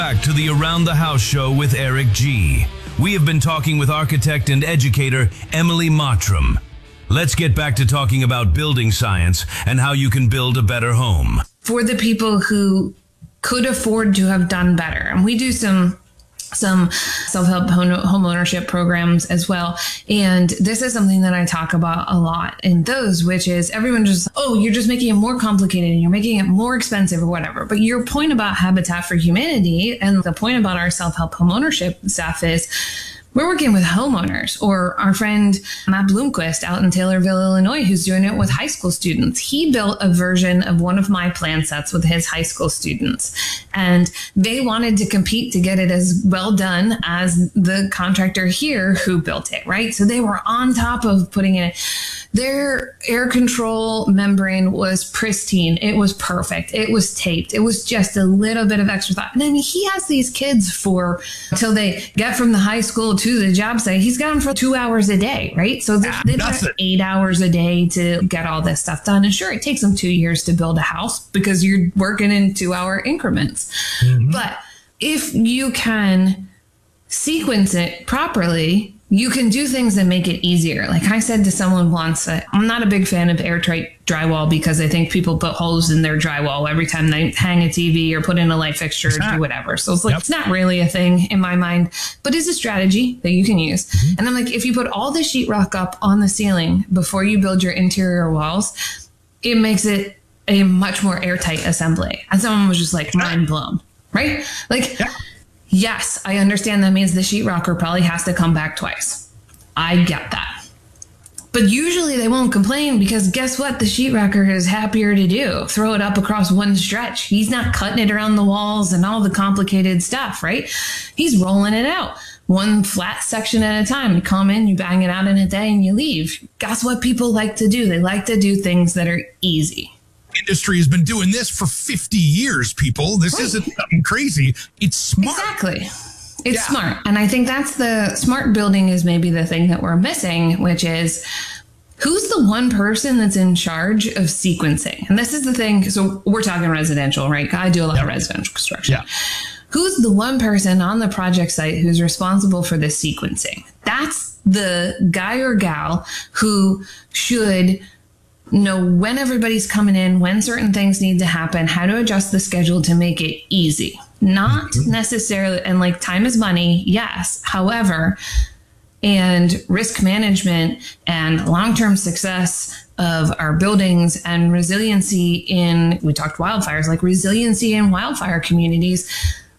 Back to the Around the House show with Eric G. We have been talking with architect and educator Emily Mottram. Let's get back to talking about building science and how you can build a better home. For the people who could afford to have done better, and we do some self-help home ownership programs as well. And this is something that I talk about a lot in those, which is everyone just, oh, you're just making it more complicated and you're making it more expensive or whatever. But your point about Habitat for Humanity and the point about our self-help home ownership stuff is we're working with homeowners, or our friend Matt Bloomquist out in Taylorville, Illinois, who's doing it with high school students. He built a version of one of my plan sets with his high school students, and they wanted to compete to get it as well done as the contractor here who built it, right? So they were on top of putting it. Their air control membrane was pristine. It was perfect. It was taped. It was just a little bit of extra thought. And then he has these kids until they get from the high school to the job site. He's got them for 2 hours a day, right? So they've got 8 hours a day to get all this stuff done. And sure, it takes them 2 years to build a house because you're working in 2-hour increments. Mm-hmm. But if you can sequence it properly, you can do things that make it easier. Like I said to someone once, I'm not a big fan of airtight drywall because I think people put holes in their drywall every time they hang a TV or put in a light fixture or do whatever. So it's like, It's not really a thing in my mind, but it's a strategy that you can use. Mm-hmm. And I'm like, if you put all the sheetrock up on the ceiling before you build your interior walls, it makes it a much more airtight assembly. And someone was just like mind blown, right? Like, yes, I understand that means the sheetrocker probably has to come back twice. I get that. But usually they won't complain because guess what? The sheetrocker is happier to do. Throw it up across one stretch. He's not cutting it around the walls and all the complicated stuff, right? He's rolling it out one flat section at a time. You come in, you bang it out in a day and you leave. That's what people like to do. They like to do things that are easy. Industry has been doing this for 50 years, people. This isn't something crazy. It's smart. Exactly. It's smart. And I think that's the smart building is maybe the thing that we're missing, which is who's the one person that's in charge of sequencing? And this is the thing. So we're talking residential, right? I do a lot of residential construction. Yeah. Who's the one person on the project site who's responsible for the sequencing? That's the guy or gal who should know when everybody's coming in, when certain things need to happen, how to adjust the schedule to make it easy. Not necessarily, and like time is money, yes. However, and risk management and long-term success of our buildings and resiliency we talked wildfires, like resiliency in wildfire communities,